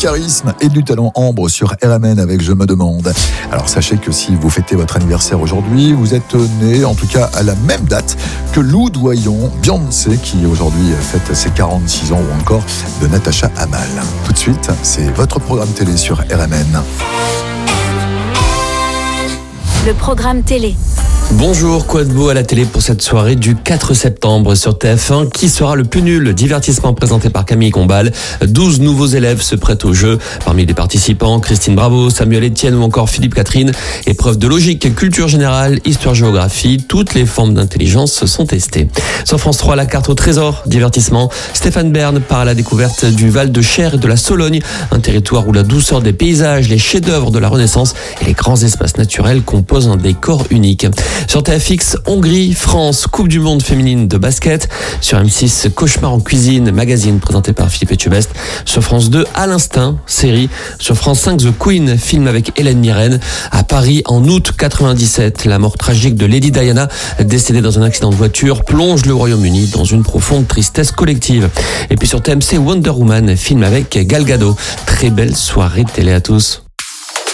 charisme et du talent. Ambre sur RMN avec Je me demande. Alors sachez que si vous fêtez votre anniversaire aujourd'hui, vous êtes né en tout cas à la même date que Lou Doyon, Beyoncé qui aujourd'hui fête ses 46 ans ou encore de Natacha Hamel. Tout de suite, c'est votre programme télé sur RMN. Le programme télé. Bonjour, quoi de beau à la télé pour cette soirée du 4 septembre sur TF1. Qui sera le plus nul? Divertissement présenté par Camille Combal. 12 nouveaux élèves se prêtent au jeu. Parmi les participants, Christine Bravo, Samuel Etienne ou encore Philippe Catherine. Épreuve de logique, culture générale, histoire-géographie. Toutes les formes d'intelligence sont testées. Sur France 3, la carte au trésor. Divertissement. Stéphane Bern part à la découverte du Val de Cher et de la Sologne. Un territoire où la douceur des paysages, les chefs-d'œuvre de la Renaissance et les grands espaces naturels composent un décor unique. Sur TFX, Hongrie, France, Coupe du Monde féminine de basket. Sur M6, Cauchemar en cuisine, magazine présenté par Philippe Etchebest. Sur France 2, À l'instinct, série. Sur France 5, The Queen, film avec Hélène Mirren. À Paris, en août 97, la mort tragique de Lady Diana, décédée dans un accident de voiture, plonge le Royaume-Uni dans une profonde tristesse collective. Et puis sur TMC, Wonder Woman, film avec Gal Gadot. Très belle soirée de télé à tous.